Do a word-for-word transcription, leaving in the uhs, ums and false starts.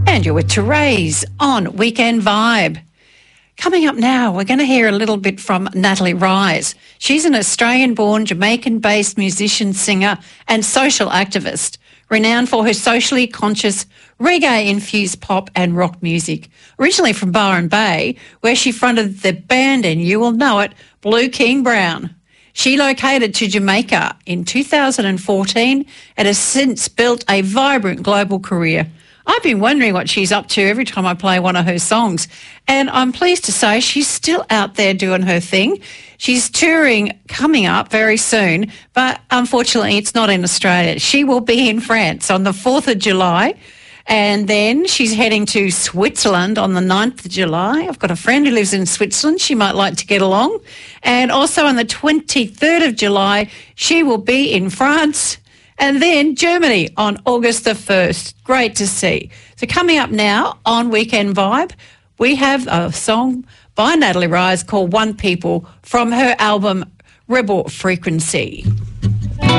And you're with Therese on Weekend Vibe. Coming up now, we're going to hear a little bit from Natalie Rise. She's an Australian-born, Jamaican-based musician, singer and social activist, renowned for her socially conscious, reggae-infused pop and rock music. Originally from Byron Bay, where she fronted the band, and you will know it, Blue King Brown. She located to Jamaica in two thousand fourteen and has since built a vibrant global career. I've been wondering what she's up to every time I play one of her songs, and I'm pleased to say she's still out there doing her thing. She's touring coming up very soon, but unfortunately it's not in Australia. She will be in France on the fourth of July, and then she's heading to Switzerland on the ninth of July. I've got a friend who lives in Switzerland. She might like to get along. And also on the twenty-third of July, she will be in France. And then Germany on August the first. Great to see. So coming up now on Weekend Vibe, we have a song by Natalie Rise called One People from her album Rebel Frequency.